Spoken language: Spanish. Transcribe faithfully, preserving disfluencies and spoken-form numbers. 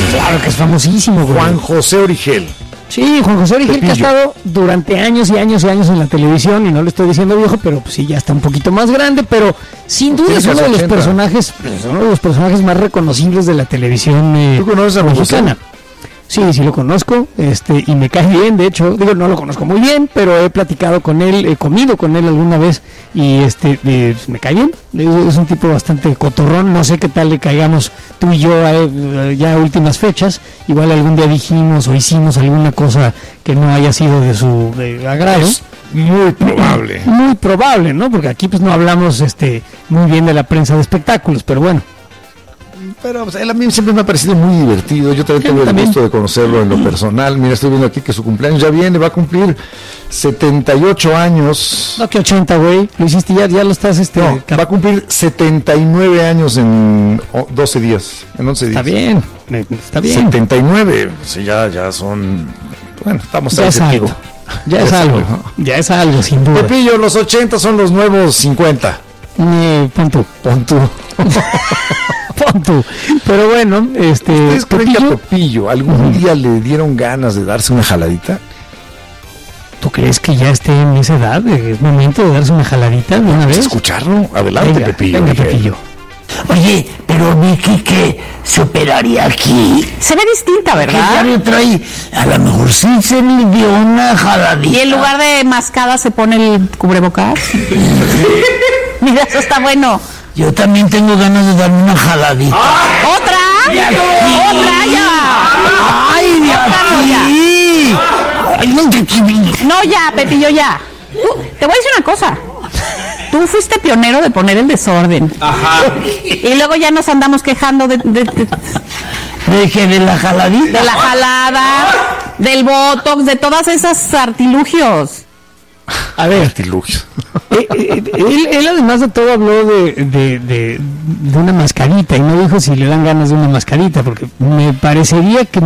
Claro que es famosísimo, güey. Juan José Origel. Sí, Juan José Origel, que ha Pepillo. estado durante años y años y años en la televisión, y no le estoy diciendo viejo, pero pues sí, ya está un poquito más grande, pero sin duda Tiene es uno casi de los ochenta. personajes, es uno de los personajes más reconocibles de la televisión eh, ¿Tú conoces a Juan José? mexicana. Sí, sí lo conozco, este, y me cae bien, de hecho, digo, no lo conozco muy bien, pero he platicado con él, he comido con él alguna vez, y este, eh, me cae bien, es, es un tipo bastante cotorrón, no sé qué tal le caigamos tú y yo a él, ya a últimas fechas, igual algún día dijimos o hicimos alguna cosa que no haya sido de su de agrado. Es muy probable. Muy probable, ¿no? Porque aquí pues no hablamos este muy bien de la prensa de espectáculos, pero bueno. Pero pues, él a mí siempre me ha parecido muy divertido. Yo también Sí, tengo el también. gusto de conocerlo en lo personal. Mira, estoy viendo aquí que su cumpleaños ya viene, va a cumplir setenta y ocho años. No, que ochenta, güey, lo hiciste ya, ya lo estás este... No, cap- va a cumplir setenta y nueve años en oh, doce días, en once días. Está bien, eh, está bien. setenta y nueve, sí, ya, ya son... Bueno, estamos Ya ahí es cerquita. algo, ya es algo, ya es algo, sin duda. Pepillo, los ochenta son los nuevos cincuenta. Eh, pon tú, Pon tú. pon tú. Pero bueno, este... ¿Ustedes creen que a Pepillo, Pepillo algún día le dieron ganas de darse una jaladita? ¿tú crees que ya esté en esa edad? ¿Es momento de darse una jaladita de una ¿Quieres vez? escucharlo? Adelante, Venga, Pepillo. venga, Miguel. Pepillo. Oye, pero Vicky que se operaría aquí. Se ve distinta, Que ya ¿verdad? me trae, a lo mejor sí se le dio una jaladita. Y en lugar de mascada se pone el cubrebocas. Mira, eso está bueno. Yo también tengo ganas de darme una jaladita. ¿Otra? ¡Ya no! ¡Otra ya! ¡Ay, de Otra no, aquí! ¡Ay, no, de aquí vine! No, ya, Pepillo, ya. Tú, te voy a decir una cosa. Tú fuiste pionero de poner el desorden. Ajá. Y luego ya nos andamos quejando de, de, de, ¿De qué? ¿De la jaladita? de la jalada, del botox, de todas esas artilugios. A ver, Artilugios. eh, eh, él, él además de todo habló de, de, de, de una mascarita y no dijo si le dan ganas de una mascarita, porque me parecería que